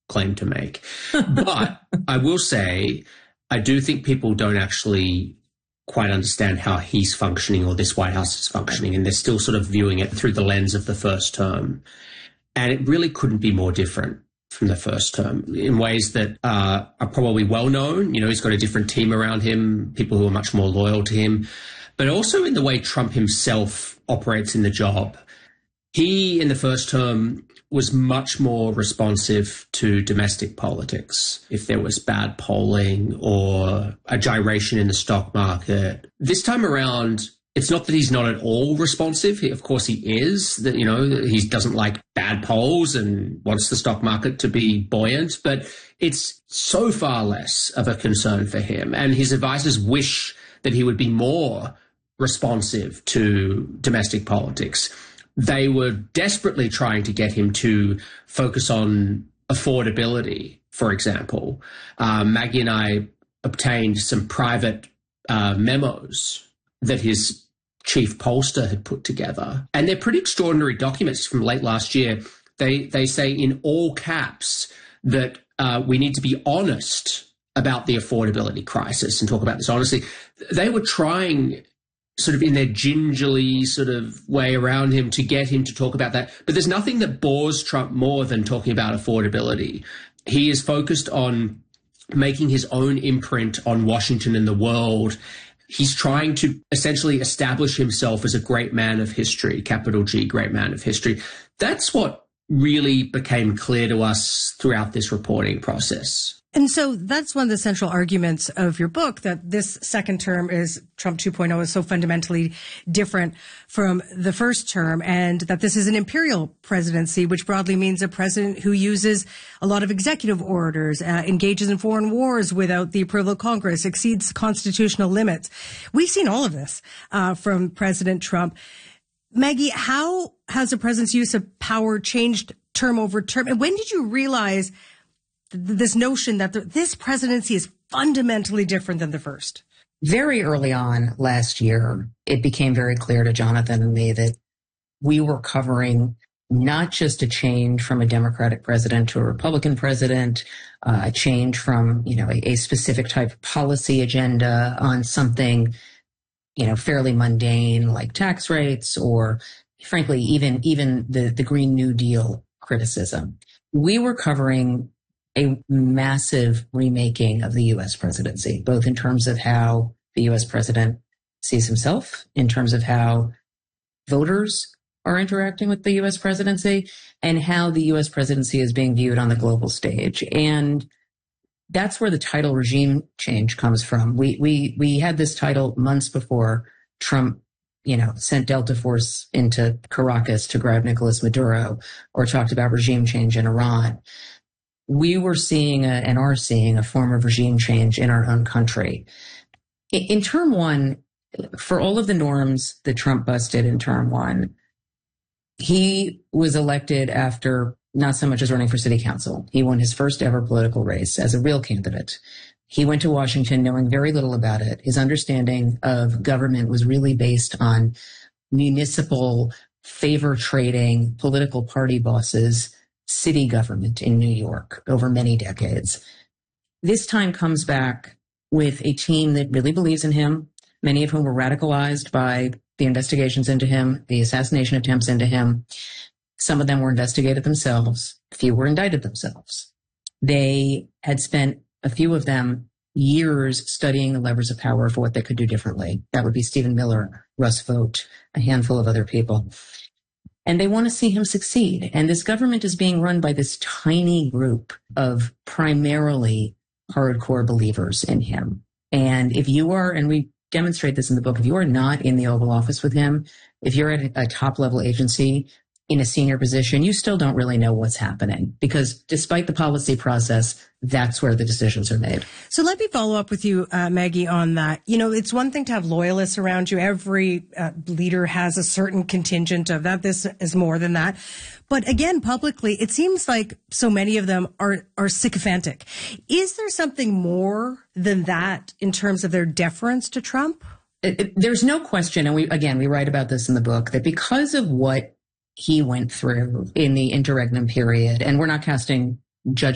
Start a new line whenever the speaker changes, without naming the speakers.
claim to make. But I will say, I do think people don't actually quite understand how he's functioning or this White House is functioning, and they're still sort of viewing it through the lens of the first term. And it really couldn't be more different from the first term in ways that are probably well known. You know, he's got a different team around him, people who are much more loyal to him, but also in the way Trump himself operates in the job. He, in the first term, was much more responsive to domestic politics. If there was bad polling or a gyration in the stock market. This time around, it's not that he's not at all responsive. Of course he is. That, you know, he doesn't like bad polls and wants the stock market to be buoyant, but it's so far less of a concern for him. And his advisors wish that he would be more responsive to domestic politics. They were desperately trying to get him to focus on affordability, for example. Maggie and I obtained some private memos that his chief pollster had put together. And they're pretty extraordinary documents from late last year. They say in all caps that we need to be honest about the affordability crisis and talk about this honestly. They were trying sort of in their gingerly sort of way around him to get him to talk about that. But there's nothing that bores Trump more than talking about affordability. He is focused on making his own imprint on Washington and the world. He's trying to essentially establish himself as a great man of history, capital G, great man of history. That's what really became clear to us throughout this reporting process.
And so that's one of the central arguments of your book, that this second term is Trump 2.0 is so fundamentally different from the first term, and that this is an imperial presidency, which broadly means a president who uses a lot of executive orders, engages in foreign wars without the approval of Congress, exceeds constitutional limits. We've seen all of this from President Trump. Maggie, how has the president's use of power changed term over term? And when did you realize this notion that this presidency is fundamentally different than the first?
Very early on last year, it became very clear to Jonathan and me that we were covering not just a change from a Democratic president to a Republican president, a change from, a specific type of policy agenda on something, fairly mundane like tax rates or, frankly, even the Green New Deal criticism. We were covering a massive remaking of the U.S. presidency, both in terms of how the U.S. president sees himself, in terms of how voters are interacting with the U.S. presidency, and how the U.S. presidency is being viewed on the global stage. And that's where the title regime change comes from. We had this title months before Trump, sent Delta Force into Caracas to grab Nicolas Maduro, or talked about regime change in Iran. We were seeing and are seeing a form of regime change in our own country. In term one, for all of the norms that Trump busted in term one, he was elected after not so much as running for city council. He won his first ever political race as a real candidate. He went to Washington knowing very little about it. His understanding of government was really based on municipal favor trading, political party bosses, city government in New York over many decades. This time comes back with a team that really believes in him, many of whom were radicalized by the investigations into him, the assassination attempts into him. Some of them were investigated themselves. A few were indicted themselves. They had spent, a few of them, years studying the levers of power for what they could do differently. That would be Stephen Miller, Russ Vought, a handful of other people. And they want to see him succeed. And this government is being run by this tiny group of primarily hardcore believers in him. And if you are, and we demonstrate this in the book, if you are not in the Oval Office with him, if you're at a top level agency in a senior position, you still don't really know what's happening, because despite the policy process, that's where the decisions are made.
So let me follow up with you, Maggie, on that. It's one thing to have loyalists around you. Every leader has a certain contingent of that. This is more than that. But again, publicly, it seems like so many of them are sycophantic. Is there something more than that in terms of their deference to Trump?
There's no question, and we write about this in the book, that because of what he went through in the interregnum period, and we're not casting judgment